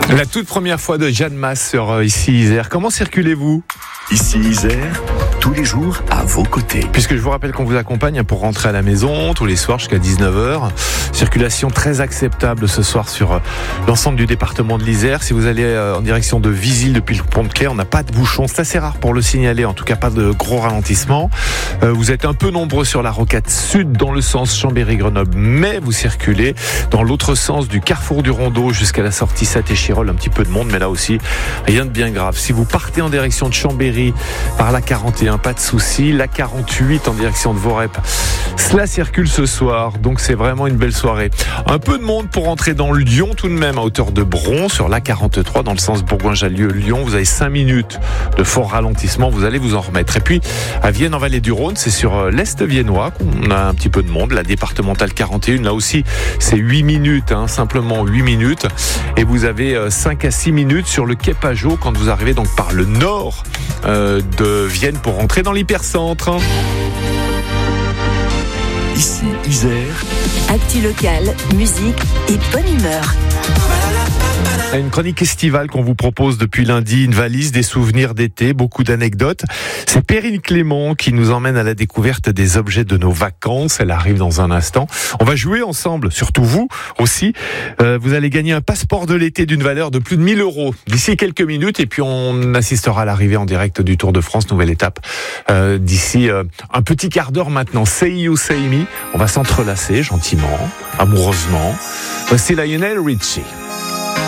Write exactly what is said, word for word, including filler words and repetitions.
La toute première fois de Jeanne Masse sur euh, Ici Isère. Comment circulez-vous ? Ici Isère, tous les jours à vos côtés. Puisque je vous rappelle qu'on vous accompagne pour rentrer à la maison tous les soirs jusqu'à dix-neuf heures. Circulation très acceptable ce soir sur euh, l'ensemble du département de l'Isère. Si vous allez euh, en direction de Visil depuis le pont de Clé, on n'a pas de bouchons. C'est assez rare pour le signaler, en tout cas pas de gros ralentissements. Euh, vous êtes un peu nombreux sur la rocade sud dans le sens Chambéry-Grenoble, mais vous circulez dans l'autre sens du carrefour du Rondeau jusqu'à la sortie Saint-Échirol. Un petit peu de monde, mais là aussi, rien de bien grave. Si vous partez en direction de Chambéry par la quarante et un, pas de souci. La quarante-huit en direction de Vorep, cela circule ce soir, donc c'est vraiment une belle soirée. Un peu de monde pour entrer dans Lyon tout de même, à hauteur de Bron, sur la quarante-trois, dans le sens Bourgoin-Jallieu-Lyon. Vous avez cinq minutes de fort ralentissement, vous allez vous en remettre. Et puis, à Vienne, en Vallée du Rhône, c'est sur l'Est viennois qu'on a un petit peu de monde. La départementale quarante et un, là aussi, c'est huit minutes, hein, simplement huit minutes. Et vous avez cinq à six minutes sur le quai Pajot quand vous arrivez donc par le nord euh, de Vienne pour rentrer dans l'hypercentre. Ici Isère. Actu locale, musique et bonne humeur. Une chronique estivale qu'on vous propose depuis lundi, une valise des souvenirs d'été, beaucoup d'anecdotes. C'est Perrine Clément qui nous emmène à la découverte des objets de nos vacances. Elle arrive dans un instant. On va jouer ensemble, surtout vous aussi. Euh, vous allez gagner un passeport de l'été d'une valeur de plus de mille euros d'ici quelques minutes. Et puis on assistera à l'arrivée en direct du Tour de France, nouvelle étape, euh, d'ici euh, un petit quart d'heure maintenant. Say You, Say Me. On va s'entrelacer gentiment, amoureusement. Voici Lionel Richie.